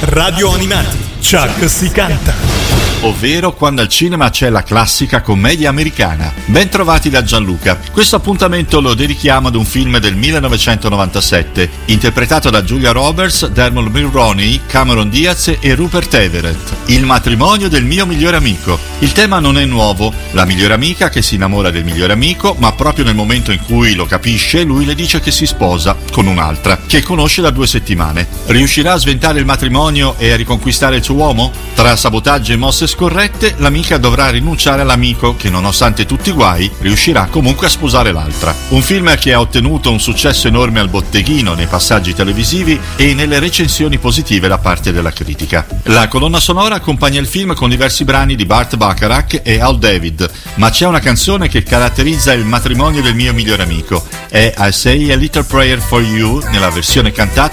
Radio Animati, Chuck si canta. Ovvero quando al cinema c'è la classica commedia americana. Ben trovati da Gianluca. Questo appuntamento lo dedichiamo ad un film del 1997, interpretato da Julia Roberts, Dermot Mulroney, Cameron Diaz e Rupert Everett. Il matrimonio del mio migliore amico. Il tema non è nuovo, la migliore amica che si innamora del migliore amico, ma proprio nel momento in cui lo capisce, lui le dice che si sposa con un'altra, che conosce da 2 settimane. Riuscirà a sventare il matrimonio e a riconquistare il suo uomo? Tra sabotaggio e mosse scorrette, l'amica dovrà rinunciare all'amico che, nonostante tutti i guai, riuscirà comunque a sposare l'altra. Un film che ha ottenuto un successo enorme al botteghino nei passaggi televisivi e nelle recensioni positive da parte della critica. La colonna sonora accompagna il film con diversi brani di Burt Bacharach e Al David, ma c'è una canzone che caratterizza il matrimonio del mio migliore amico. È I Say a Little Prayer for You nella versione cantata